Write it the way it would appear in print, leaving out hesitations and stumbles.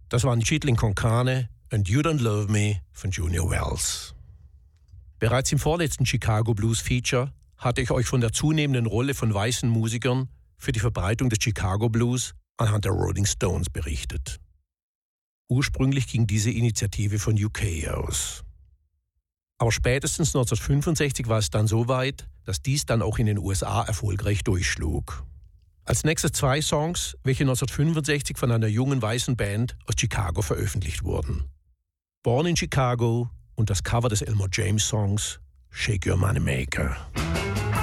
Das waren Chitlin con Carne und You Don't Love Me von Junior Wells. Bereits im vorletzten Chicago Blues Feature hatte ich euch von der zunehmenden Rolle von weißen Musikern für die Verbreitung des Chicago Blues anhand der Rolling Stones berichtet. Ursprünglich ging diese Initiative von UK aus. Aber spätestens 1965 war es dann so weit, dass dies dann auch in den USA erfolgreich durchschlug. Als nächstes 2 Songs, welche 1965 von einer jungen weißen Band aus Chicago veröffentlicht wurden. Born in Chicago und das Cover des Elmore James Songs Shake Your Moneymaker.